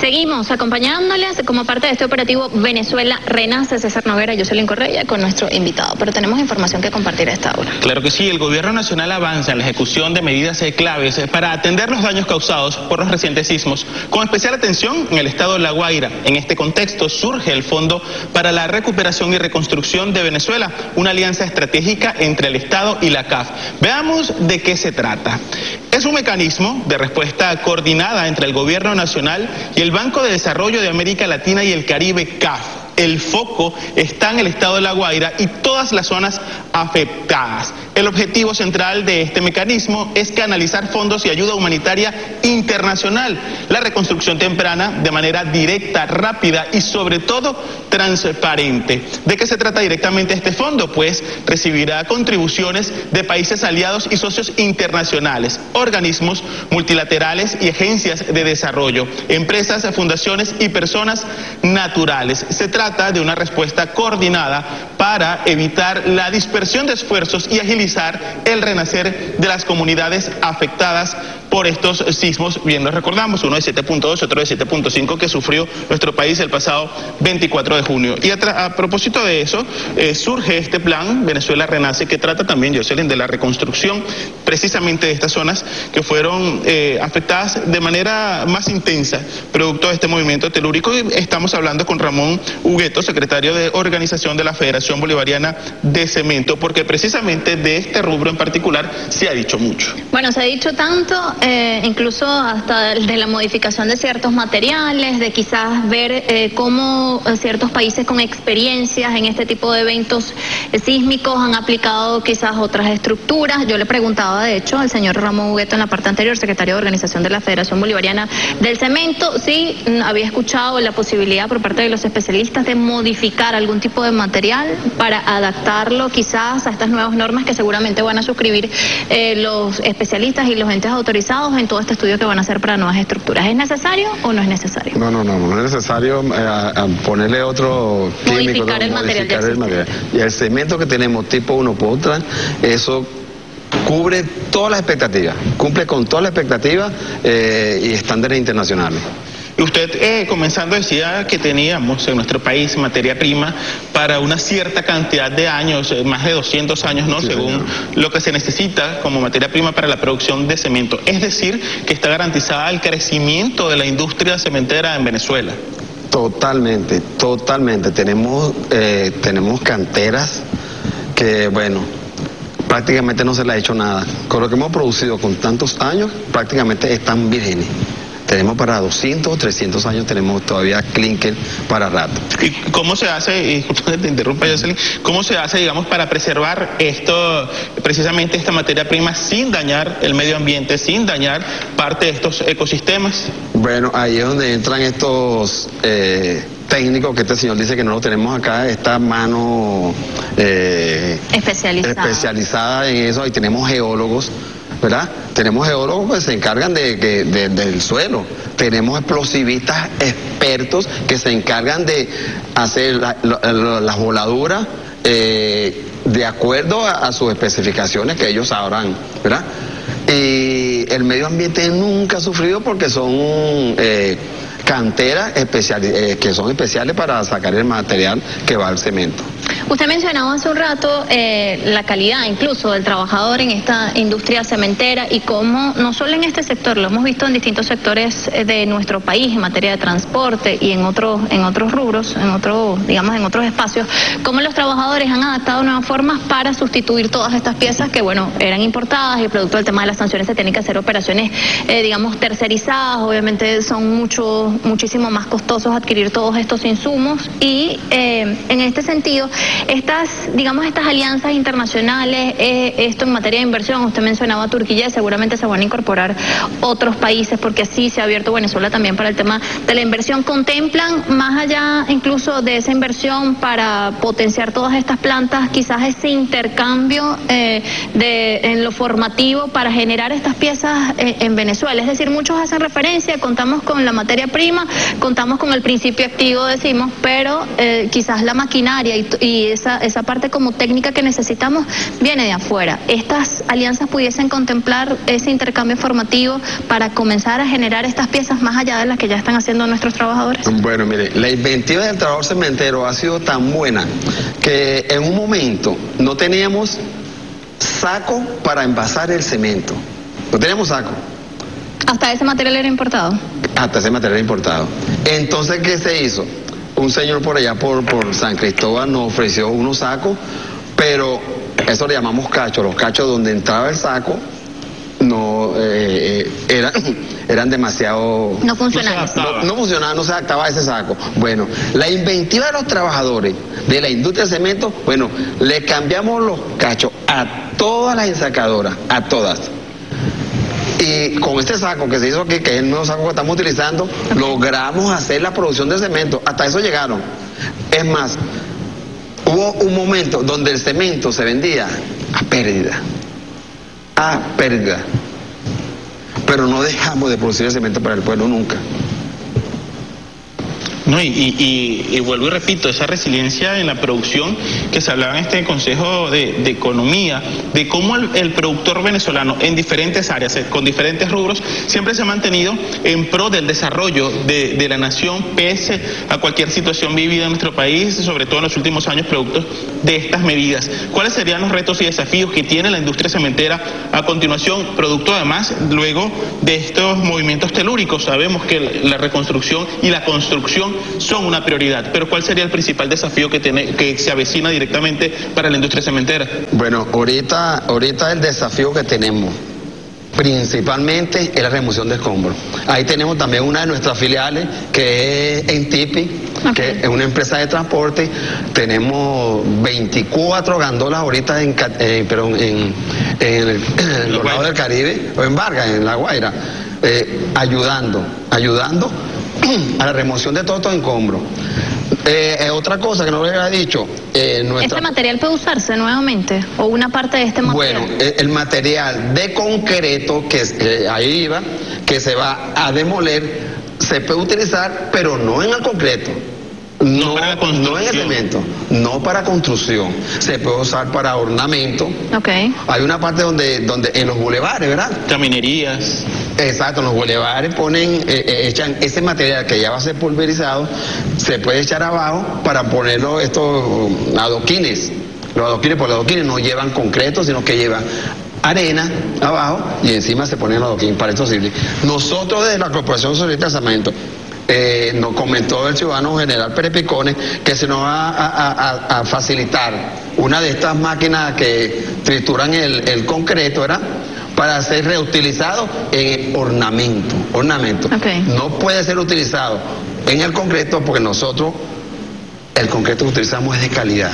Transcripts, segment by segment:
Seguimos acompañándoles como parte de este operativo Venezuela Renace. César Noguera, Jocelyn Correa con nuestro invitado, pero tenemos información que compartir a esta hora. Claro que sí, el gobierno nacional avanza en la ejecución de medidas claves para atender los daños causados por los recientes sismos, con especial atención en el estado de La Guaira. En este contexto surge el Fondo para la Recuperación y Reconstrucción de Venezuela, una alianza estratégica entre el Estado y la CAF. Veamos de qué se trata. Es un mecanismo de respuesta coordinada entre el gobierno nacional y el Banco de Desarrollo de América Latina y el Caribe, CAF. El foco está en el estado de La Guaira y todas las zonas afectadas. El objetivo central de este mecanismo es canalizar fondos y ayuda humanitaria internacional, la reconstrucción temprana de manera directa, rápida y sobre todo transparente. ¿De qué se trata directamente este fondo? Pues recibirá contribuciones de países aliados y socios internacionales, organismos multilaterales y agencias de desarrollo, empresas, fundaciones y personas naturales. Se trata de una respuesta coordinada para evitar la dispersión de esfuerzos y agilizar el renacer de las comunidades afectadas por estos sismos. Bien, nos recordamos, uno de 7.2, otro de 7.5 que sufrió nuestro país el pasado 24 de junio. Y a propósito de eso, surge este plan Venezuela Renace, que trata también, Jocelyn, de la reconstrucción precisamente de estas zonas que fueron afectadas de manera más intensa, producto de este movimiento telúrico. Y estamos hablando con Ramón Hugueto, secretario de Organización de la Federación Bolivariana de Cemento, porque precisamente de este rubro en particular se ha dicho mucho. Bueno, se ha dicho tanto, incluso hasta de la modificación de ciertos materiales, de quizás ver cómo ciertos países con experiencias en este tipo de eventos sísmicos han aplicado quizás otras estructuras. Yo le preguntaba, de hecho, al señor Ramón Hugueto en la parte anterior, secretario de Organización de la Federación Bolivariana del Cemento, si había escuchado la posibilidad por parte de los especialistas de modificar algún tipo de material para adaptarlo quizás a estas nuevas normas que seguramente van a suscribir los especialistas y los entes autorizados en todo este estudio que van a hacer para nuevas estructuras. ¿Es necesario o no es necesario? No es necesario ponerle otro químico, modificar el material. Y el cemento que tenemos tipo 1 por otra, eso cubre todas las expectativas, cumple con todas las expectativas y estándares internacionales. Usted, comenzando, decía que teníamos en nuestro país materia prima para una cierta cantidad de años, más de 200 años, ¿no? Sí, según señor, lo que se necesita como materia prima para la producción de cemento. Es decir, que está garantizada el crecimiento de la industria cementera en Venezuela. Totalmente. Tenemos canteras que, bueno, prácticamente no se le ha hecho nada. Con lo que hemos producido con tantos años, prácticamente están vírgenes. Tenemos para 200 o 300 años, tenemos todavía clinker para rato. ¿Y cómo se hace, y disculpa que te interrumpa, Jocelyn, cómo se hace, digamos, para preservar esto, precisamente esta materia prima, sin dañar el medio ambiente, sin dañar parte de estos ecosistemas? Bueno, ahí es donde entran estos técnicos, que este señor dice que no lo tenemos acá, esta mano especializada en eso, y tenemos geólogos, ¿verdad? Tenemos geólogos que se encargan del suelo, tenemos explosivistas expertos que se encargan de hacer las voladuras de acuerdo a sus especificaciones que ellos sabrán, ¿verdad? Y el medio ambiente nunca ha sufrido porque son canteras que son especiales para sacar el material que va al cemento. Usted mencionaba hace un rato la calidad incluso del trabajador en esta industria cementera y cómo, no solo en este sector, lo hemos visto en distintos sectores de nuestro país en materia de transporte y en otros rubros, en otros espacios, cómo los trabajadores han adaptado nuevas formas para sustituir todas estas piezas que, bueno, eran importadas y producto del tema de las sanciones se tienen que hacer operaciones, tercerizadas. Obviamente son muchísimo más costosos adquirir todos estos insumos y en este sentido estas alianzas internacionales, esto en materia de inversión, usted mencionaba Turquía, seguramente se van a incorporar otros países porque así se ha abierto Venezuela también para el tema de la inversión. ¿Contemplan más allá incluso de esa inversión para potenciar todas estas plantas, quizás ese intercambio en lo formativo para generar estas piezas en Venezuela? Es decir, muchos hacen referencia, contamos con la materia prima, contamos con el principio activo, decimos, pero quizás la maquinaria y y esa parte como técnica que necesitamos viene de afuera. ¿Estas alianzas pudiesen contemplar ese intercambio formativo para comenzar a generar estas piezas más allá de las que ya están haciendo nuestros trabajadores? Bueno, mire, la inventiva del trabajador cementero ha sido tan buena que en un momento no teníamos saco para envasar el cemento. No teníamos saco. ¿Hasta ese material era importado? Hasta ese material era importado. Entonces, ¿qué se hizo? Un señor por allá, por San Cristóbal, nos ofreció unos sacos, pero eso le llamamos cachos. Los cachos donde entraba el saco no eran demasiado... No funcionaban. No funcionaba, no se adaptaba a ese saco. Bueno, la inventiva de los trabajadores de la industria de cemento, bueno, le cambiamos los cachos a todas las ensacadoras, a todas. Y con este saco que se hizo aquí, que es el nuevo saco que estamos utilizando, logramos hacer la producción de cemento. Hasta eso llegaron. Es más, hubo un momento donde el cemento se vendía a pérdida. A pérdida. Pero no dejamos de producir el cemento para el pueblo nunca. No, y vuelvo y repito, esa resiliencia en la producción que se hablaba en este Consejo de Economía, de cómo el productor venezolano en diferentes áreas, con diferentes rubros, siempre se ha mantenido en pro del desarrollo de la nación, pese a cualquier situación vivida en nuestro país, sobre todo en los últimos años, producto de estas medidas. ¿Cuáles serían los retos y desafíos que tiene la industria cementera a continuación, producto además luego de estos movimientos telúricos? Sabemos que la reconstrucción y la construcción son una prioridad, pero ¿cuál sería el principal desafío que se avecina directamente para la industria cementera? Bueno, ahorita el desafío que tenemos principalmente es la remoción de escombros. Ahí tenemos también una de nuestras filiales que es Entipi, que es una empresa de transporte. Tenemos 24 gandolas ahorita en los lados del Caribe, o en Vargas, en La Guaira, ayudando a la remoción de todos estos escombros. Otra cosa que no les había dicho, ¿este material puede usarse nuevamente o una parte de este material? Bueno, el material de concreto que ahí iba, que se va a demoler, se puede utilizar, pero no en el concreto. No en el cemento, no para construcción. Se puede usar para ornamento. Okay. Hay una parte donde en los bulevares, ¿verdad? Caminerías. Exacto, en los bulevares echan ese material que ya va a ser pulverizado, se puede echar abajo para ponerlo estos adoquines. Los adoquines no llevan concreto, sino que llevan arena abajo y encima se ponen los adoquines para esto sirve. Nosotros desde la Corporación Socialista de Cemento nos comentó el ciudadano general Pérez Picones que se nos va a facilitar una de estas máquinas que trituran el concreto, ¿verdad?, para ser reutilizado en ornamento. Okay. No puede ser utilizado en el concreto porque nosotros el concreto que utilizamos es de calidad.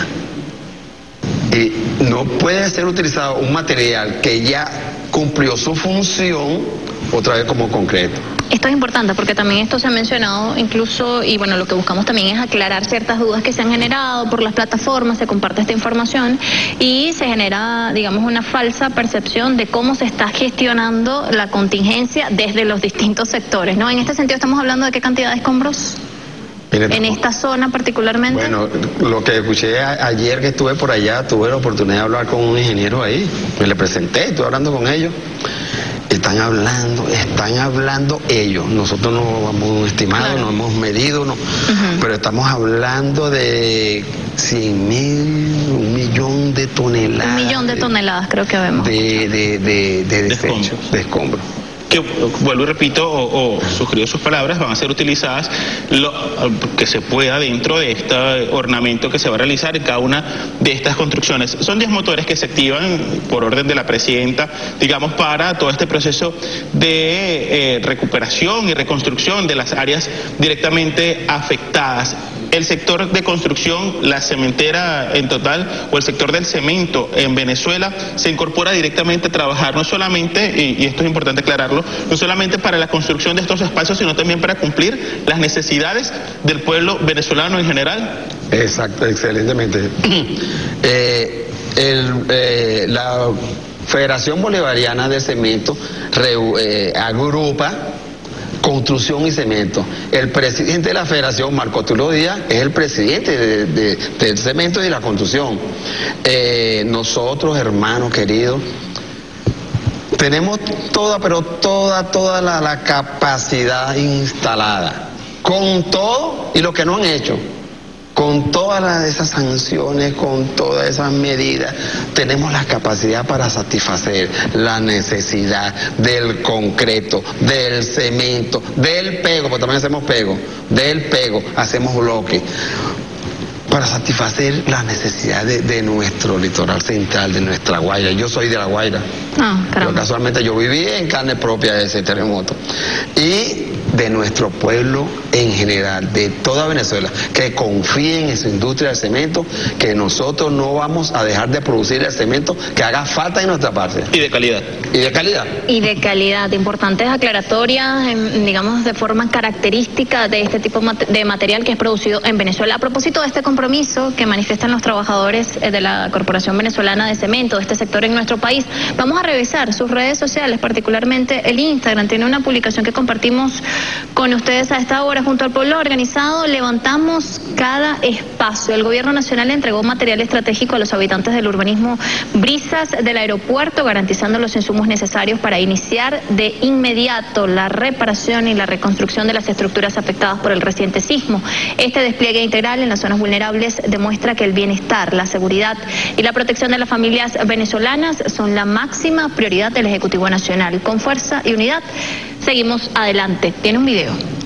Y no puede ser utilizado un material que ya cumplió su función otra vez como concreto. Esto es importante porque también esto se ha mencionado incluso, y bueno, lo que buscamos también es aclarar ciertas dudas que se han generado por las plataformas, se comparte esta información y se genera, digamos, una falsa percepción de cómo se está gestionando la contingencia desde los distintos sectores, ¿no? En este sentido estamos hablando de qué cantidad de escombros en esta zona particularmente. Bueno, lo que escuché ayer que estuve por allá, tuve la oportunidad de hablar con un ingeniero ahí, me le presenté, estuve hablando con ellos. Están hablando ellos. Nosotros no hemos estimado, claro, no hemos medido, no, pero estamos hablando de 100.000, 1.000.000 de toneladas. 1.000.000 de toneladas creo que vemos. De desechos, de escombros. Que, vuelvo y repito, o suscribo sus palabras, van a ser utilizadas lo que se pueda dentro de este ornamento que se va a realizar en cada una de estas construcciones. Son 10 motores que se activan por orden de la presidenta, digamos, para todo este proceso de recuperación y reconstrucción de las áreas directamente afectadas. El sector de construcción, la cementera en total, o el sector del cemento en Venezuela, se incorpora directamente a trabajar, no solamente, y esto es importante aclararlo, no solamente para la construcción de estos espacios, sino también para cumplir las necesidades del pueblo venezolano en general. Exacto, excelentemente. La Federación Bolivariana de Cemento agrupa construcción y cemento. El presidente de la Federación, Marco Tulio Díaz, es el presidente del cemento y de la construcción. Nosotros, hermanos queridos, tenemos toda la capacidad instalada, con todo y lo que no han hecho. Con todas esas sanciones, con todas esas medidas, tenemos la capacidad para satisfacer la necesidad del concreto, del cemento, del pego, porque también hacemos pego, del pego, hacemos bloques, para satisfacer las necesidades de nuestro litoral central, de nuestra Guaira. Yo soy de La Guaira. Pero casualmente yo viví en carne propia de ese terremoto. Y de nuestro pueblo en general, de toda Venezuela, que confíen en su industria del cemento, que nosotros no vamos a dejar de producir el cemento que haga falta en nuestra parte. Y de calidad. Y de calidad. Y de calidad. Importantes aclaratorias, digamos, de forma característica de este tipo de material que es producido en Venezuela. A propósito de este compromiso que manifiestan los trabajadores de la Corporación Venezolana de Cemento, de este sector en nuestro país, vamos a revisar sus redes sociales, particularmente el Instagram. Tiene una publicación que compartimos con ustedes a esta hora. Junto al pueblo organizado levantamos cada espacio. El gobierno nacional entregó material estratégico a los habitantes del urbanismo Brisas del aeropuerto, garantizando los insumos necesarios para iniciar de inmediato la reparación y la reconstrucción de las estructuras afectadas por el reciente sismo. Este despliegue integral en las zonas vulnerables demuestra que el bienestar, la seguridad y la protección de las familias venezolanas son la máxima prioridad del Ejecutivo Nacional. Con fuerza y unidad seguimos adelante. Tiene un video.